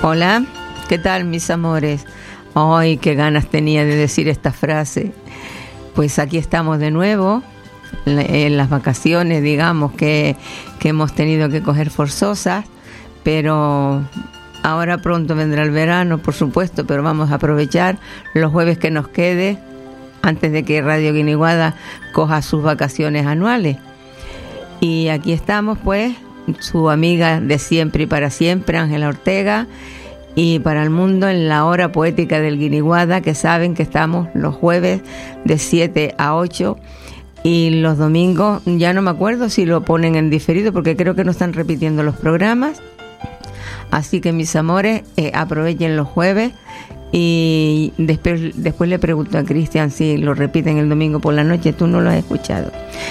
Hola, ¿qué tal, mis amores? Ay, qué ganas tenía de decir esta frase. Pues aquí estamos de nuevo, en las vacaciones, digamos, que hemos tenido que coger forzosas, pero ahora pronto vendrá el verano, por supuesto, pero vamos a aprovechar los jueves que nos quede antes de que Radio Guiniguada coja sus vacaciones anuales. Y aquí estamos, pues, su amiga de siempre y para siempre, Ángela Ortega, y para el mundo en la hora poética del Guiniguada, que saben que estamos los jueves de 7 a 8 y los domingos, ya no me acuerdo si lo ponen en diferido porque creo que no están repitiendo los programas. Así que, mis amores, aprovechen los jueves y después le pregunto a Cristian si lo repiten el domingo por la noche. Tú no lo has escuchado.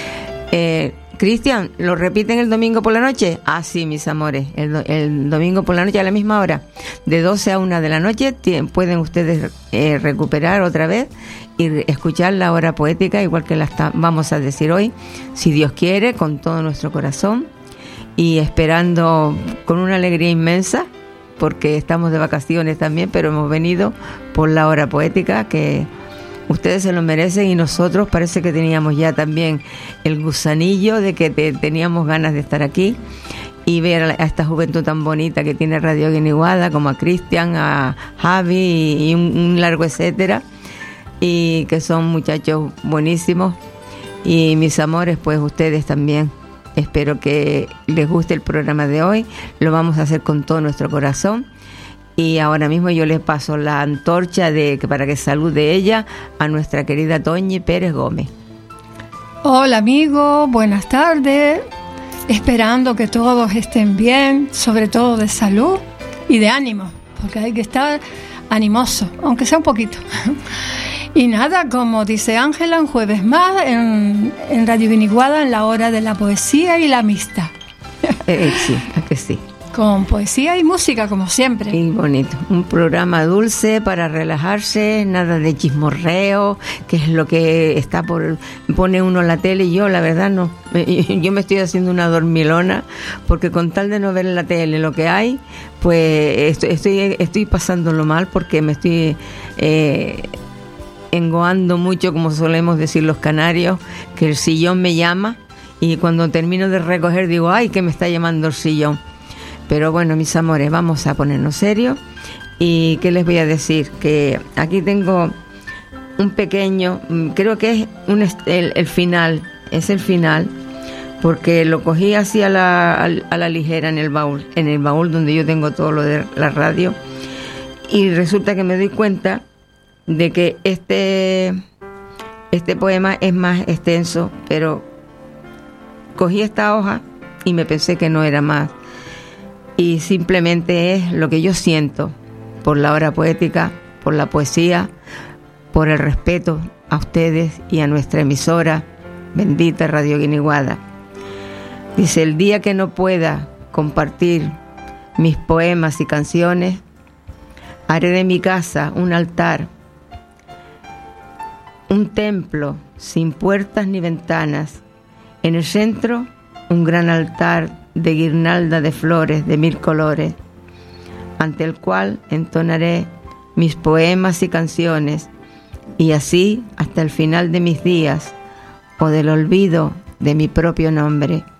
Cristian, ¿lo repiten el domingo por la noche? Ah, sí, mis amores, el domingo por la noche a la misma hora, de 12 a 1 de la noche, pueden ustedes recuperar otra vez y escuchar la hora poética, igual que vamos a decir hoy, si Dios quiere, con todo nuestro corazón, y esperando con una alegría inmensa, porque estamos de vacaciones también, pero hemos venido por la hora poética, que ustedes se lo merecen, y nosotros parece que teníamos ya también el gusanillo de que teníamos ganas de estar aquí y ver a esta juventud tan bonita que tiene Radio Guiniguada, como a Cristian, a Javi y un largo etcétera, y que son muchachos buenísimos. Y mis amores, pues ustedes también. Espero que les guste el programa de hoy. Lo vamos a hacer con todo nuestro corazón. Y ahora mismo yo les paso la antorcha para que salude ella a nuestra querida Toñi Pérez Gómez. Hola amigos, buenas tardes. Esperando que todos estén bien, sobre todo de salud y de ánimo, porque hay que estar animoso, aunque sea un poquito. Y nada, como dice Ángela, un jueves más en Radio Guiniguada, en la hora de la poesía y la amistad. Sí, que sí. Con poesía y música, como siempre. Y bonito. Un programa dulce para relajarse, nada de chismorreo, que es lo que pone uno en la tele, y yo, la verdad, no. Yo me estoy haciendo una dormilona, porque con tal de no ver en la tele lo que hay, pues estoy pasándolo mal, porque me estoy engoando mucho, como solemos decir los canarios, que el sillón me llama, y cuando termino de recoger digo, ay, que me está llamando el sillón. Pero bueno, mis amores, vamos a ponernos serios. ¿Y qué les voy a decir? Que aquí tengo un pequeño, creo que es el final, porque lo cogí así a la ligera en el baúl donde yo tengo todo lo de la radio, y resulta que me doy cuenta de que este poema es más extenso, pero cogí esta hoja y me pensé que no era más. Y simplemente es lo que yo siento por la hora poética, por la poesía, por el respeto a ustedes y a nuestra emisora, bendita Radio Guiniguada. Dice, el día que no pueda compartir mis poemas y canciones, haré de mi casa un altar, un templo sin puertas ni ventanas. En el centro, un gran altar de guirnalda de flores de 1000 colores, ante el cual entonaré mis poemas y canciones, y así hasta el final de mis días o del olvido de mi propio nombre.